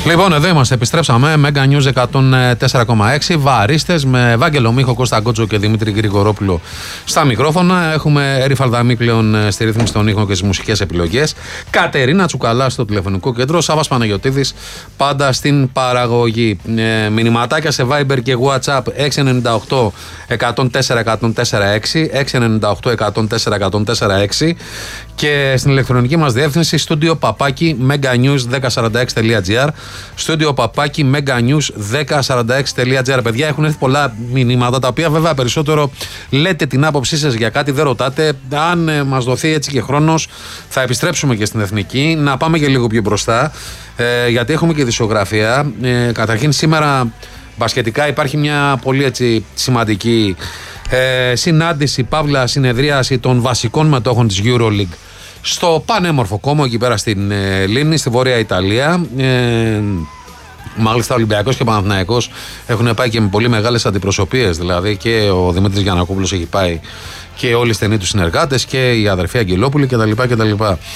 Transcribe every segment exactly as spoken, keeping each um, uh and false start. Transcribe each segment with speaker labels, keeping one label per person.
Speaker 1: Λοιπόν, εδώ είμαστε, επιστρέψαμε. Mega News εκατόν τέσσερα κόμμα έξι. Βαρίστες με Βάγγελο Μίχο, Κώστα Γκότσο και Δημήτρη Γρηγορόπουλο στα μικρόφωνα. Έχουμε Έρη Φαλδαμή πλέον στη ρύθμιση των ήχων και στις μουσικές επιλογές. Κατερίνα Τσουκαλά στο τηλεφωνικό κέντρο. Σάββας Παναγιωτίδης πάντα στην παραγωγή. Ε, μηνυματάκια σε Viber και WhatsApp έξι εννιά οκτώ εκατόν τέσσερα εκατόν τέσσερα έξι, έξι εννιά οκτώ εκατόν τέσσερα εκατόν τέσσερα έξι και στην ηλεκτρονική μας διεύθυνση στούντιο παπάκι meganews δέκα σαράντα έξι τελεία τζι άρ. Στούντιο παπάκι meganews δέκα σαράντα έξι τελεία τζι άρ. Παιδιά, έχουν έρθει πολλά μηνύματα, τα οποία βέβαια περισσότερο λέτε την άποψή σας για κάτι, δεν ρωτάτε. Αν ε, μας δοθεί έτσι και χρόνος, θα επιστρέψουμε και στην εθνική. Να πάμε και λίγο πιο μπροστά, ε, γιατί έχουμε και δισογραφία. Ε, καταρχήν, σήμερα μπασκετικά υπάρχει μια πολύ έτσι σημαντική ε, συνάντηση, παύλα συνεδρίαση των βασικών μετόχων της EuroLeague στο πανέμορφο κόμμα εκεί πέρα στην ε, Λίμνη, στη Βόρεια Ιταλία. Ε, μάλιστα, Ολυμπιακός και Παναθηναϊκός έχουν πάει και με πολύ μεγάλες αντιπροσωπείες. Δηλαδή και ο Δημήτρης Γιαννακόπουλος έχει πάει και όλοι οι στενοί του συνεργάτες και η αδερφή Αγγελόπουλη κτλ. κτλ.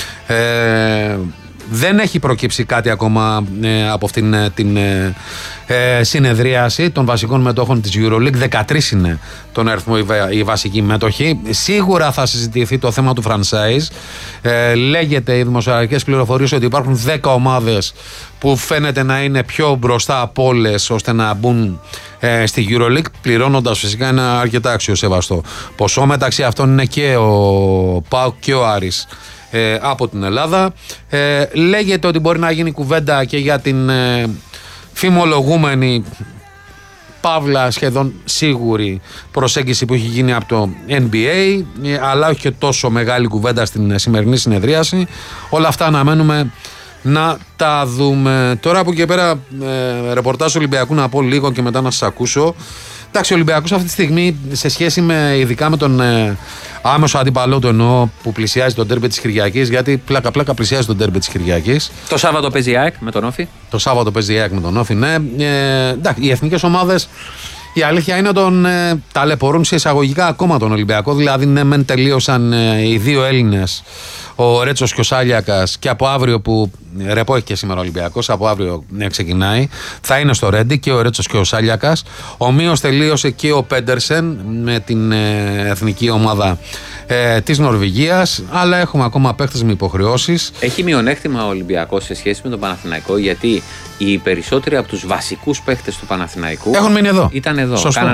Speaker 1: Ε, δεν έχει προκύψει κάτι ακόμα ε, από αυτήν ε, την ε, ε, συνεδρίαση των βασικών μετόχων της EuroLeague. δεκατρείς είναι τον αριθμό οι βασικοί μέτοχοι. Σίγουρα θα συζητηθεί το θέμα του franchise. Ε, λέγεται οι δημοσιογραφικές πληροφορίες ότι υπάρχουν δέκα ομάδες που φαίνεται να είναι πιο μπροστά από όλες ώστε να μπουν ε, στη EuroLeague, πληρώνοντας φυσικά ένα αρκετά αξιοσεβαστό ποσό. Μεταξύ αυτών είναι και ο ΠΑΟΚ και ο Άρης Ε, από την Ελλάδα. Ε, λέγεται ότι μπορεί να γίνει κουβέντα και για την ε, φημολογούμενη παύλα σχεδόν σίγουρη προσέγγιση που έχει γίνει από το N B A, ε, αλλά όχι και τόσο μεγάλη κουβέντα στην σημερινή συνεδρίαση. Όλα αυτά αναμένουμε να τα δούμε. Τώρα από εκεί και πέρα, ε, ρεπορτάζ Ολυμπιακού να πω λίγο και μετά να σας ακούσω. Εντάξει, ο Ολυμπιακός αυτή τη στιγμή, σε σχέση με, ειδικά με τον ε, άμεσο αντίπαλό του, εννοώ, που πλησιάζει τον ντέρμπι της Κυριακής, γιατί πλάκα-πλάκα πλησιάζει τον ντέρμπι της Κυριακής.
Speaker 2: Το Σάββατο παίζει η ΑΕΚ με τον Όφη.
Speaker 1: Το Σάββατο παίζει η ΑΕΚ με τον Όφη, ναι. Ε, εντάξει, οι εθνικές ομάδες, η αλήθεια είναι τον ε, ταλαιπωρούν σε εισαγωγικά ακόμα τον Ολυμπιακό. Δηλαδή, ναι, μεν τελείωσαν ε, οι δύο Έλληνες, ο Ρέτσος και ο Σάλιακας, και από αύριο που ρεπό έχει και σήμερα ο Ολυμπιακός, από αύριο ναι, ξεκινάει, θα είναι στο Ρέντι και ο Ρέτσος και ο Σάλιακας. Ομοίως τελείωσε και ο Πέντερσεν με την ε, εθνική ομάδα ε, της Νορβηγίας, αλλά έχουμε ακόμα παίχτες με υποχρεώσεις.
Speaker 2: Έχει μειονέκτημα ο Ολυμπιακός σε σχέση με τον Παναθηναϊκό, γιατί οι περισσότεροι από τους βασικούς παίχτες του Παναθηναϊκού
Speaker 1: έχουν μείνει εδώ.
Speaker 2: Ήταν εδώ.
Speaker 1: Σωστό.